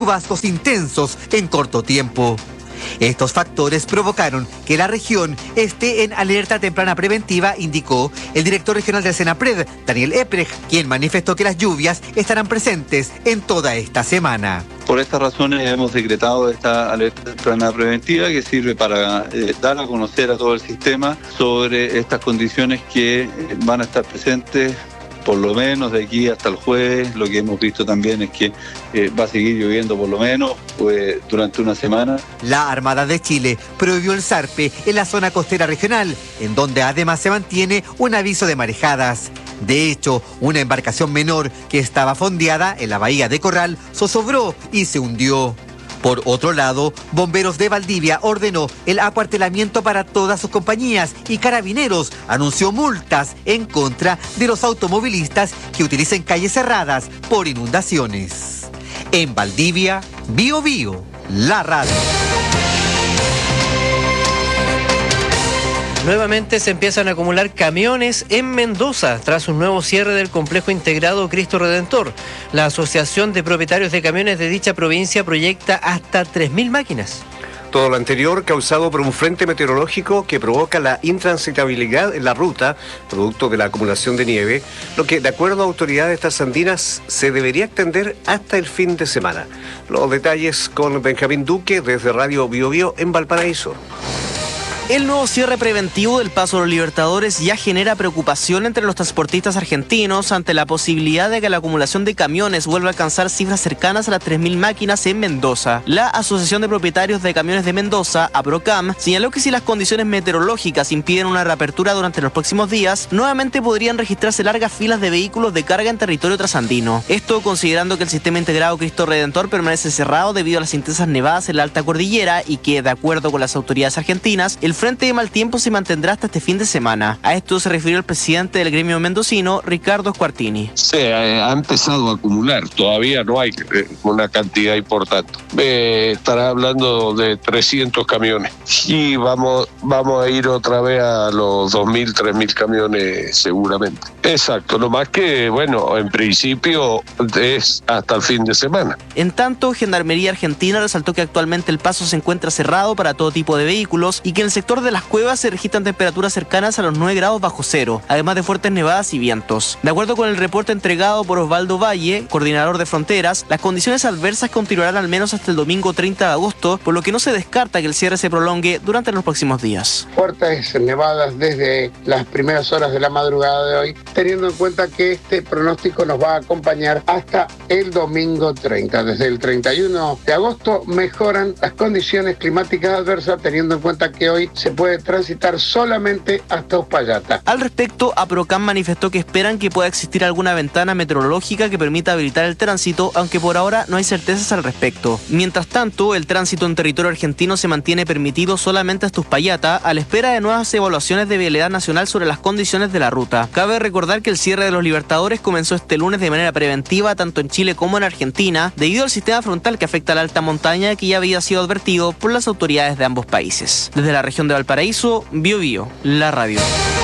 chubascos intensos en corto tiempo. Estos factores provocaron que la región esté en alerta temprana preventiva, indicó el director regional del Senapred, Daniel Epprecht, quien manifestó que las lluvias estarán presentes en toda esta semana. Por estas razones hemos decretado esta alerta temprana preventiva que sirve para dar a conocer a todo el sistema sobre estas condiciones que van a estar presentes por lo menos de aquí hasta el jueves. Lo que hemos visto también es que va a seguir lloviendo por lo menos durante una semana. La Armada de Chile prohibió el zarpe en la zona costera regional, en donde además se mantiene un aviso de marejadas. De hecho, una embarcación menor que estaba fondeada en la bahía de Corral zozobró y se hundió. Por otro lado, Bomberos de Valdivia ordenó el acuartelamiento para todas sus compañías y Carabineros anunció multas en contra de los automovilistas que utilicen calles cerradas por inundaciones. En Valdivia, Bío Bío, la radio. Nuevamente se empiezan a acumular camiones en Mendoza tras un nuevo cierre del complejo integrado Cristo Redentor. La Asociación de Propietarios de Camiones de dicha provincia proyecta hasta 3.000 máquinas. Todo lo anterior causado por un frente meteorológico que provoca la intransitabilidad en la ruta, producto de la acumulación de nieve, lo que, de acuerdo a autoridades trasandinas, se debería extender hasta el fin de semana. Los detalles con Benjamín Duque desde Radio Bío Bío en Valparaíso. El nuevo cierre preventivo del Paso de los Libertadores ya genera preocupación entre los transportistas argentinos ante la posibilidad de que la acumulación de camiones vuelva a alcanzar cifras cercanas a las 3.000 máquinas en Mendoza. La Asociación de Propietarios de Camiones de Mendoza, APROCAM, señaló que si las condiciones meteorológicas impiden una reapertura durante los próximos días, nuevamente podrían registrarse largas filas de vehículos de carga en territorio trasandino. Esto considerando que el sistema integrado Cristo Redentor permanece cerrado debido a las intensas nevadas en la alta cordillera y que, de acuerdo con las autoridades argentinas, el frente de mal tiempo se mantendrá hasta este fin de semana. A esto se refirió el presidente del gremio mendocino, Ricardo Squartini. Se ha empezado a acumular, todavía no hay una cantidad importante. Estará hablando de 300 camiones y vamos a ir otra vez a los 2.000, 3.000 camiones seguramente. Exacto, no más que, bueno, en principio es hasta el fin de semana. En tanto, Gendarmería Argentina resaltó que actualmente el paso se encuentra cerrado para todo tipo de vehículos y que en el sector de las cuevas se registran temperaturas cercanas a los 9 grados bajo cero, además de fuertes nevadas y vientos. De acuerdo con el reporte entregado por Osvaldo Valle, coordinador de fronteras, las condiciones adversas continuarán al menos hasta el domingo 30 de agosto, por lo que no se descarta que el cierre se prolongue durante los próximos días. Fuertes nevadas desde las primeras horas de la madrugada de hoy, teniendo en cuenta que este pronóstico nos va a acompañar hasta el domingo 30. Desde el 31 de agosto mejoran las condiciones climáticas adversas, teniendo en cuenta que hoy se puede transitar solamente hasta Uspallata. Al respecto, APROCAM manifestó que esperan que pueda existir alguna ventana meteorológica que permita habilitar el tránsito, aunque por ahora no hay certezas al respecto. Mientras tanto, el tránsito en territorio argentino se mantiene permitido solamente hasta Uspallata, a la espera de nuevas evaluaciones de vialidad nacional sobre las condiciones de la ruta. Cabe recordar que el cierre de los Libertadores comenzó este lunes de manera preventiva tanto en Chile como en Argentina, debido al sistema frontal que afecta a la alta montaña que ya había sido advertido por las autoridades de ambos países. Desde la región de Valparaíso, Bío Bío, la radio.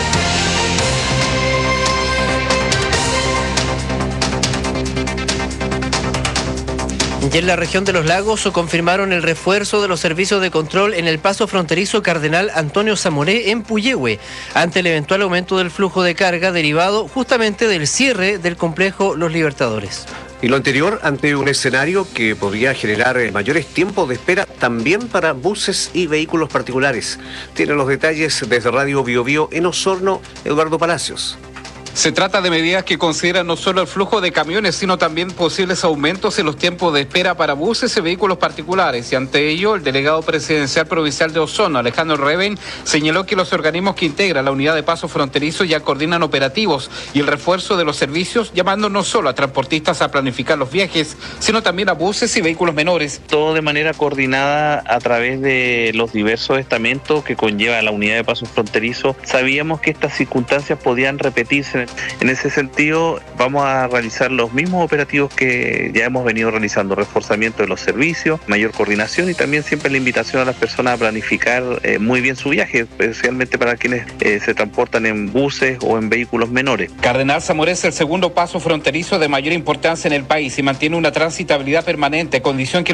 Y en la región de los lagos confirmaron el refuerzo de los servicios de control en el paso fronterizo Cardenal Antonio Zamoré en Puyehue, ante el eventual aumento del flujo de carga derivado justamente del cierre del complejo Los Libertadores. Y lo anterior ante un escenario que podría generar mayores tiempos de espera también para buses y vehículos particulares. Tiene los detalles desde Radio Bío Bío en Osorno, Eduardo Palacios. Se trata de medidas que consideran no solo el flujo de camiones, sino también posibles aumentos en los tiempos de espera para buses y vehículos particulares. Y ante ello, el delegado presidencial provincial de Osorno, Alejandro Reven, señaló que los organismos que integran la unidad de paso fronterizo ya coordinan operativos y el refuerzo de los servicios, llamando no solo a transportistas a planificar los viajes, sino también a buses y vehículos menores. Todo de manera coordinada a través de los diversos estamentos que conlleva la unidad de paso fronterizo. Sabíamos que estas circunstancias podían repetirse. En ese sentido, vamos a realizar los mismos operativos que ya hemos venido realizando: reforzamiento de los servicios, mayor coordinación y también siempre la invitación a las personas a planificar muy bien su viaje, especialmente para quienes se transportan en buses o en vehículos menores. Cardenal Zamoré es el segundo paso fronterizo de mayor importancia en el país y mantiene una transitabilidad permanente, condición que